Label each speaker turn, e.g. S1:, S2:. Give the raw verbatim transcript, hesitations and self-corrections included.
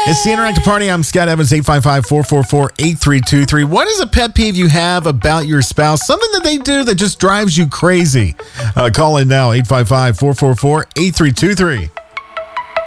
S1: It's the Interactive Party. I'm Scott Evans, eight five five, four four four, eight three two three. What is a pet peeve you have about your spouse? Something that they do that just drives you crazy. Uh, call in now, eight five five, four four four, eight three two three.